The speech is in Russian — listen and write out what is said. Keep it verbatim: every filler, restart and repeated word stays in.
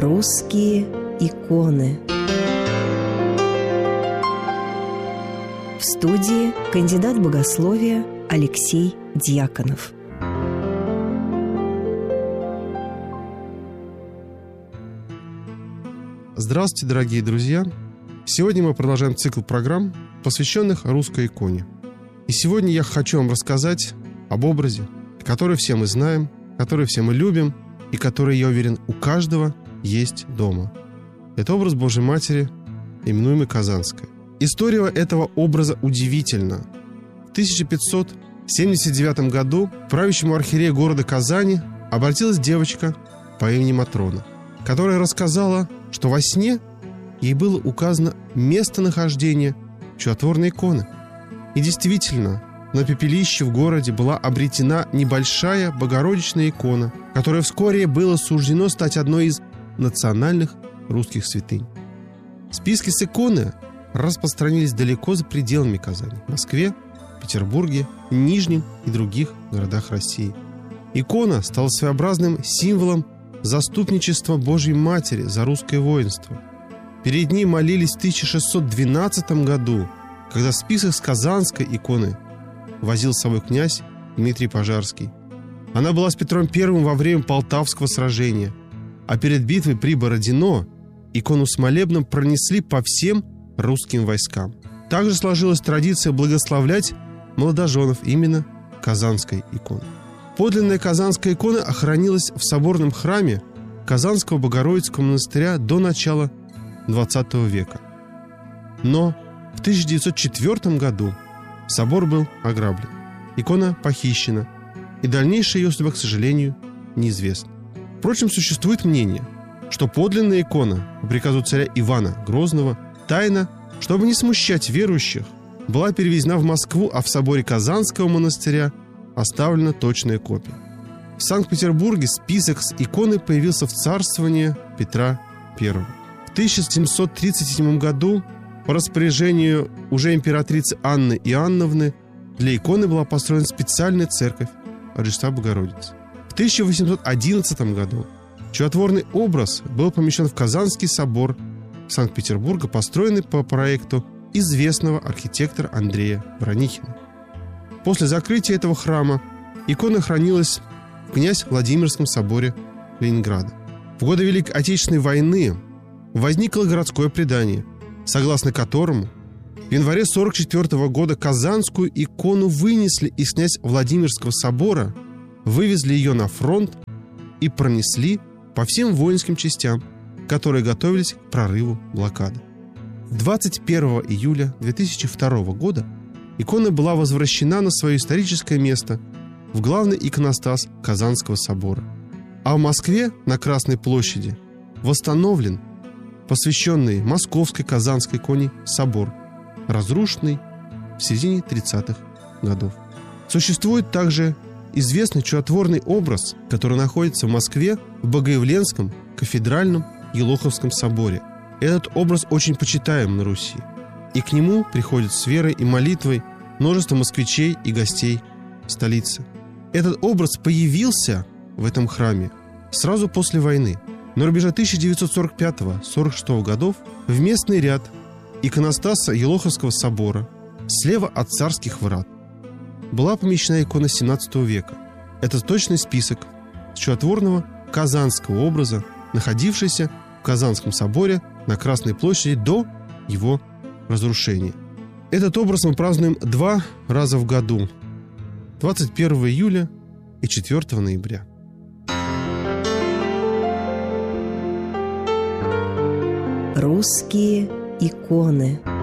Русские иконы. В студии кандидат богословия Алексей Дьяконов. Здравствуйте, дорогие друзья! Сегодня мы продолжаем цикл программ, посвященных русской иконе. И сегодня я хочу вам рассказать об образе, который все мы знаем, который все мы любим и который, я уверен, у каждого есть дома. Это образ Божьей Матери, именуемый Казанской. История этого образа удивительна. В тысяча пятьсот семьдесят девятом году к правящему архиерею города Казани обратилась девочка по имени Матрона, которая рассказала, что во сне ей было указано местонахождение чудотворной иконы. И действительно, на пепелище в городе была обретена небольшая богородичная икона, которой вскоре было суждено стать одной из национальных русских святынь. Списки с иконы распространились далеко за пределами Казани, в Москве, Петербурге, Нижнем и других городах России. Икона стала своеобразным символом заступничества Божьей Матери за русское воинство. Перед ней молились в тысяча шестьсот двенадцатом году, когда список с Казанской иконы возил с собой князь Дмитрий Пожарский. Она была с Петром Первым во время Полтавского сражения, а перед битвой при Бородино икону с молебном пронесли по всем русским войскам. Также сложилась традиция благословлять молодоженов именно Казанской иконой. Подлинная Казанская икона охранилась в соборном храме Казанского Богородицкого монастыря до начала двадцатого века. Но в тысяча девятьсот четвёртом году собор был ограблен, икона похищена, и дальнейшая ее судьба, к сожалению, неизвестна. Впрочем, существует мнение, что подлинная икона по приказу царя Ивана Грозного тайно, чтобы не смущать верующих, была перевезена в Москву, а в соборе Казанского монастыря оставлена точная копия. В Санкт-Петербурге список с иконой появился в царствование Петра Первого. В тысяча семьсот тридцать седьмом году по распоряжению уже императрицы Анны Иоанновны для иконы была построена специальная церковь Рождества Богородицы. В тысяча восемьсот одиннадцатом году чудотворный образ был помещен в Казанский собор Санкт-Петербурга, построенный по проекту известного архитектора Андрея Воронихина. После закрытия этого храма икона хранилась в князь Владимирском соборе Ленинграда. В годы Великой Отечественной войны возникло городское предание, согласно которому в январе сорок четвёртого года Казанскую икону вынесли из князь Владимирского собора, вывезли ее на фронт и пронесли по всем воинским частям, которые готовились к прорыву блокады. двадцать первого июля две тысячи второго года икона была возвращена на свое историческое место в главный иконостас Казанского собора. А в Москве на Красной площади восстановлен посвященный Московской Казанской иконе собор, разрушенный в середине тридцатых годов. Существует также известный чудотворный образ, который находится в Москве в Богоявленском кафедральном Елоховском соборе. Этот образ очень почитаем на Руси, и к нему приходят с верой и молитвой множество москвичей и гостей столицы. Этот образ появился в этом храме сразу после войны. На рубеже тысяча девятьсот сорок пятого — сорок шестого годов в местный ряд иконостаса Елоховского собора слева от царских врат была помещена икона семнадцатого века. Это точный список чудотворного казанского образа, находившийся в Казанском соборе на Красной площади до его разрушения. Этот образ мы празднуем два раза в году – двадцать первого июля и четвёртого ноября. Русские иконы.